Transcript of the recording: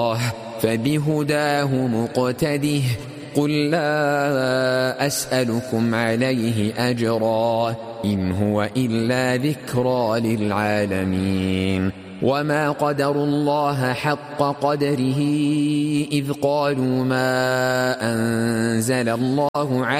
فبهداه مقتده قل لا أسألكم عليه أجرا إن هو إلا ذكرى للعالمين وما قدروا الله حق قدره إذ قالوا ما أنزل الله عليه